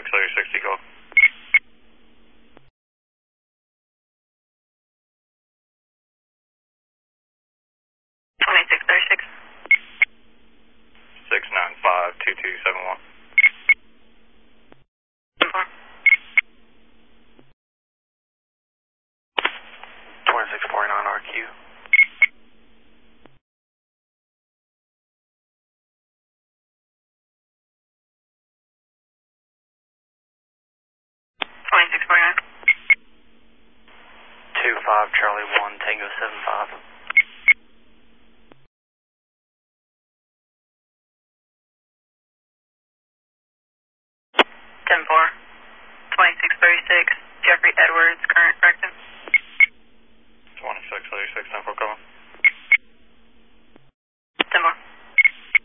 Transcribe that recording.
2636 Eagle. 2636. 695-2271. 10-4. 2649 RQ. 2649. 25 Charlie 1 Tango 75. 10-4. 2636. Jeffrey Edwards, current corrective. 2636 10-4 call. 10-4.